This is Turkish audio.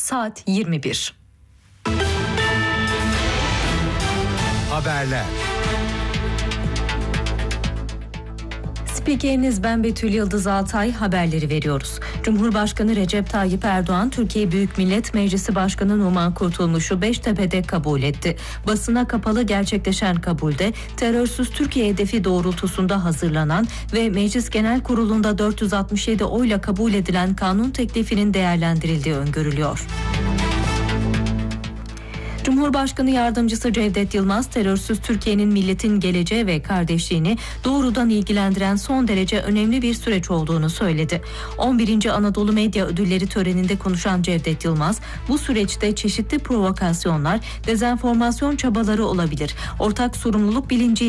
saat 21. Haberler. Spikeriniz ben Betül Yıldız Altay, haberleri veriyoruz. Cumhurbaşkanı Recep Tayyip Erdoğan, Türkiye Büyük Millet Meclisi Başkanı Numan Kurtulmuş'u Beştepe'de kabul etti. Basına kapalı gerçekleşen kabulde terörsüz Türkiye hedefi doğrultusunda hazırlanan ve Meclis Genel Kurulu'nda 467 oyla kabul edilen kanun teklifinin değerlendirildiği öngörülüyor. Cumhurbaşkanı Yardımcısı Cevdet Yılmaz, terörsüz Türkiye'nin milletin geleceği ve kardeşliğini doğrudan ilgilendiren son derece önemli bir süreç olduğunu söyledi. 11. Anadolu Medya Ödülleri töreninde konuşan Cevdet Yılmaz, bu süreçte çeşitli provokasyonlar, dezenformasyon çabaları olabilir. Ortak sorumluluk bilinci